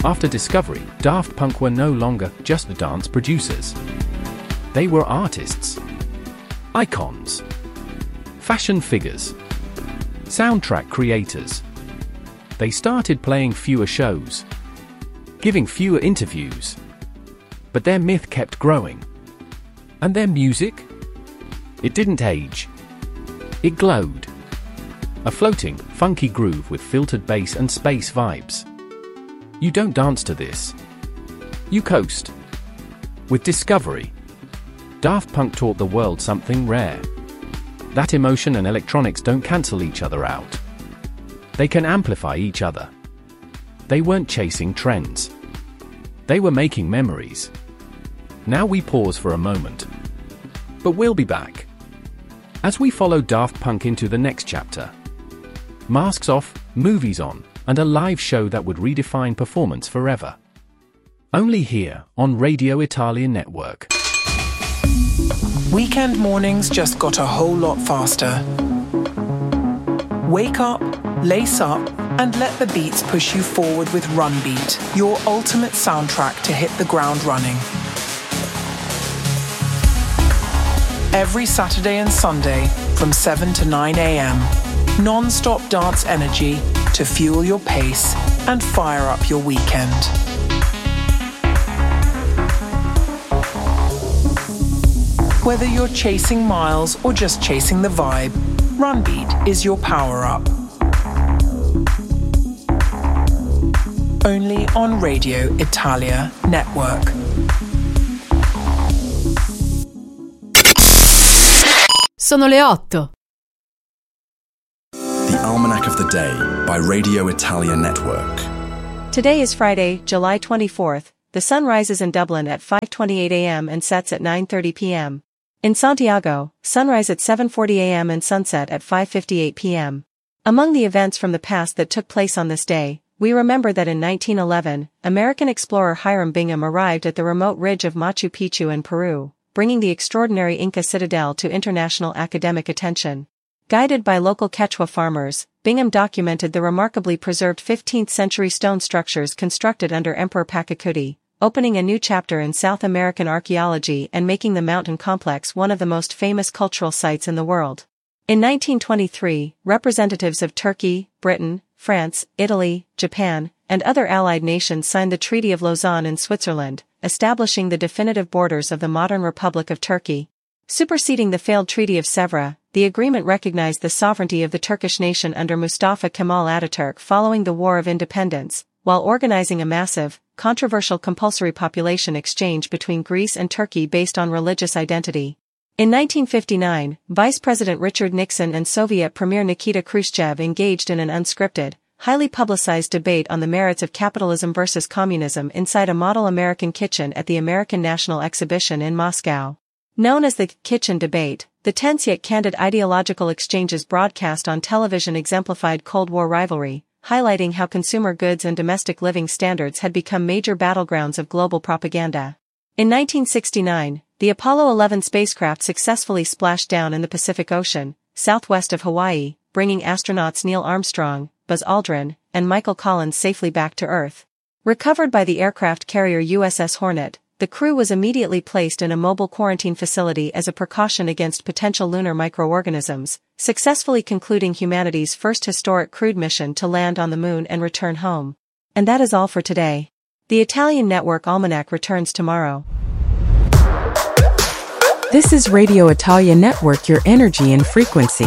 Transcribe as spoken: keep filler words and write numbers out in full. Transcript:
After Discovery, Daft Punk were no longer just dance producers. They were artists, icons, fashion figures, soundtrack creators. They started playing fewer shows, giving fewer interviews. But their myth kept growing. And their music? It didn't age. It glowed. A floating, funky groove with filtered bass and space vibes. You don't dance to this. You coast. With Discovery, Daft Punk taught the world something rare. That emotion and electronics don't cancel each other out. They can amplify each other. They weren't chasing trends. They were making memories. Now we pause for a moment. But we'll be back. As we follow Daft Punk into the next chapter. Masks off, movies on, and a live show that would redefine performance forever. Only here, on Radio Italia Network. Weekend mornings just got a whole lot faster. Wake up, lace up, and let the beats push you forward with Run Beat, your ultimate soundtrack to hit the ground running. Every Saturday and Sunday from seven to nine a m, non-stop dance energy to fuel your pace and fire up your weekend. Whether you're chasing miles or just chasing the vibe, Run Beat is your power-up. Only on Radio Italia Network. Sono le otto. The Almanac of the Day by Radio Italia Network. Today is Friday, July twenty-fourth. The sun rises in Dublin at five twenty-eight a m and sets at nine thirty p m In Santiago, sunrise at seven forty a m and sunset at five fifty-eight p m Among the events from the past that took place on this day, we remember that in nineteen eleven, American explorer Hiram Bingham arrived at the remote ridge of Machu Picchu in Peru, bringing the extraordinary Inca citadel to international academic attention. Guided by local Quechua farmers, Bingham documented the remarkably preserved fifteenth century stone structures constructed under Emperor Pachacuti, opening a new chapter in South American archaeology and making the mountain complex one of the most famous cultural sites in the world. In nineteen twenty-three, representatives of Turkey, Britain, France, Italy, Japan, and other allied nations signed the Treaty of Lausanne in Switzerland, establishing the definitive borders of the modern Republic of Turkey. Superseding the failed Treaty of Sèvres, the agreement recognized the sovereignty of the Turkish nation under Mustafa Kemal Ataturk following the War of Independence, while organizing a massive, controversial compulsory population exchange between Greece and Turkey based on religious identity. In nineteen fifty-nine, Vice President Richard Nixon and Soviet Premier Nikita Khrushchev engaged in an unscripted, highly publicized debate on the merits of capitalism versus communism inside a model American kitchen at the American National Exhibition in Moscow. Known as the Kitchen Debate, the tense yet candid ideological exchanges broadcast on television exemplified Cold War rivalry, highlighting how consumer goods and domestic living standards had become major battlegrounds of global propaganda. In nineteen sixty-nine, the Apollo eleven spacecraft successfully splashed down in the Pacific Ocean, southwest of Hawaii, bringing astronauts Neil Armstrong, Buzz Aldrin, and Michael Collins safely back to Earth. Recovered by the aircraft carrier U S S Hornet, the crew was immediately placed in a mobile quarantine facility as a precaution against potential lunar microorganisms, successfully concluding humanity's first historic crewed mission to land on the moon and return home. And that is all for today. The Italian Network Almanac returns tomorrow. This is Radio Italia Network, your energy and frequency.